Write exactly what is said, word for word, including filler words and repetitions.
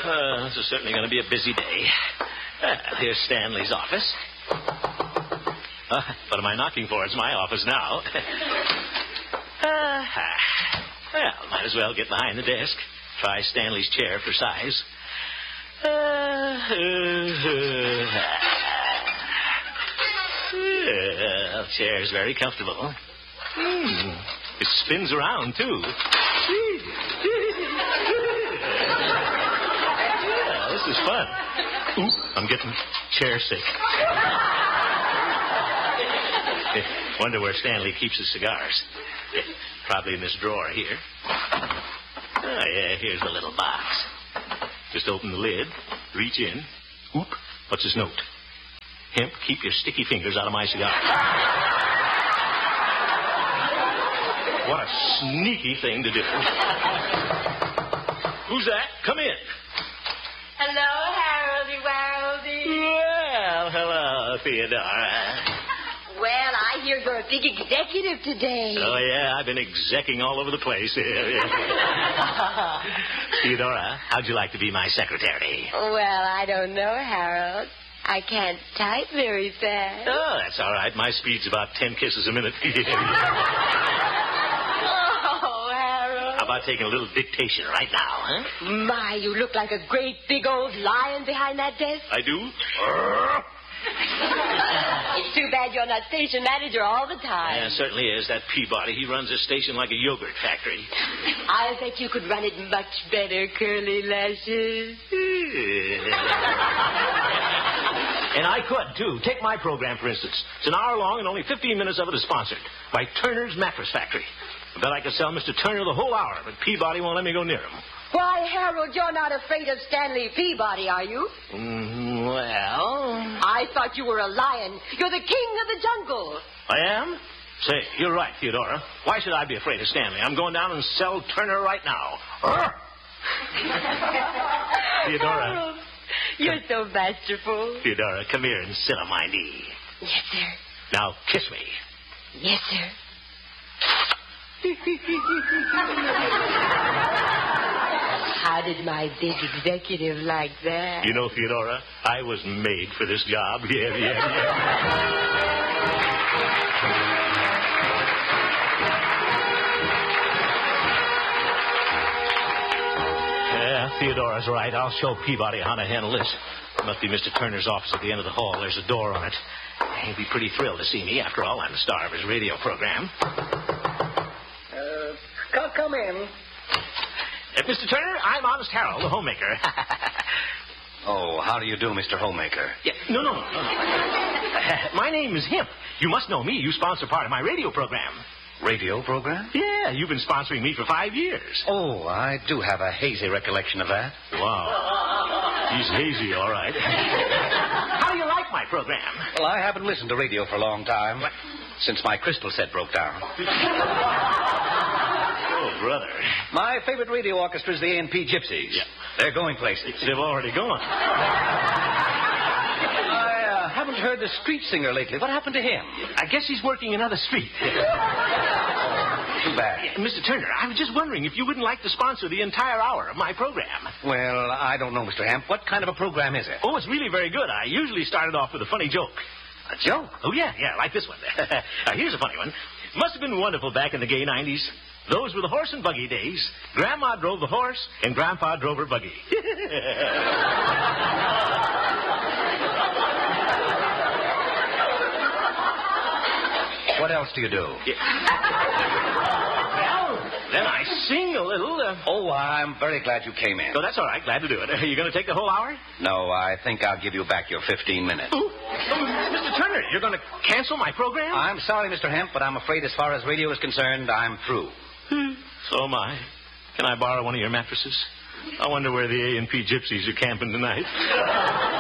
Uh, this is certainly going to be a busy day. Uh, here's Stanley's office. Uh, what am I knocking for? It's my office now. uh, well, might as well get behind the desk. Try Stanley's chair for size. Uh, uh, uh, uh, chair's very comfortable. Mm, it spins around, too. Yeah, this is fun. Ooh, I'm getting chair sick. Wonder where Stanley keeps his cigars. Probably in this drawer here. Oh, yeah, here's the little box. Just open the lid, reach in. Oop, what's his note? Hemp, keep your sticky fingers out of my cigar. What a sneaky thing to do. Who's that? Come in. Hello, Haroldy Waroldy. Well, hello, Theodora. Well, I hear you're a big executive today. Oh, yeah, I've been execing all over the place. Theodora, how'd you like to be my secretary? Well, I don't know, Harold. I can't type very fast. Oh, that's all right. My speed's about ten kisses a minute. Oh, Harold. How about taking a little dictation right now, huh? My, you look like a great big old lion behind that desk. I do? It's too bad you're not station manager all the time. Yeah, it certainly is. That Peabody, he runs a station like a yogurt factory. I bet you could run it much better, Curly Lashes. And I could, too. Take my program, for instance. It's an hour long and only fifteen minutes of it is sponsored by Turner's Mattress Factory. I bet I could sell Mister Turner the whole hour, but Peabody won't let me go near him. Why, Harold, you're not afraid of Stanley Peabody, are you? Mm, well... I thought you were a lion. You're the king of the jungle. I am? Say, you're right, Theodora. Why should I be afraid of Stanley? I'm going down and sell Turner right now. Theodora. Harold, you're so masterful. Theodora, come here and sit on my knee. Yes, sir. Now, kiss me. Yes, sir. How did my big executive like that? You know, Theodora, I was made for this job. Yeah, yeah, yeah. Yeah, Theodora's right. I'll show Peabody how to handle this. Must be Mister Turner's office at the end of the hall. There's a door on it. He'll be pretty thrilled to see me. After all, I'm the star of his radio program. Uh, come, come in. Uh, Mister Turner, I'm Honest Harold, the homemaker. Oh, how do you do, Mister Homemaker? Yeah, no, no, no. no. Uh, my name is Hemp. You must know me. You sponsor part of my radio program. Radio program? Yeah, you've been sponsoring me for five years. Oh, I do have a hazy recollection of that. Wow. He's hazy, all right. How do you like my program? Well, I haven't listened to radio for a long time. What? Since my crystal set broke down. Oh, brother. My favorite radio orchestra is the A and P Gypsies. Yeah. They're going places. They've already gone. I uh, haven't heard the street singer lately. What happened to him? I guess he's working another street. Too bad. Yeah, Mister Turner, I was just wondering if you wouldn't like to sponsor the entire hour of my program. Well, I don't know, Mister Hemp. What kind of a program is it? Oh, it's really very good. I usually start it off with a funny joke. A joke? Oh, yeah, yeah, like this one. Now, here's a funny one. Must have been wonderful back in the gay nineties. Those were the horse and buggy days. Grandma drove the horse, and Grandpa drove her buggy. What else do you do? Yeah. Well, then I sing a little. Uh... Oh, I'm very glad you came in. So that's all right. Glad to do it. Are you going to take the whole hour? No, I think I'll give you back your fifteen minutes. Ooh. Oh, Mister Turner, you're going to cancel my program? I'm sorry, Mister Hemp, but I'm afraid as far as radio is concerned, I'm through. Hmm. So am I. Can I borrow one of your mattresses? I wonder where the A and P Gypsies are camping tonight.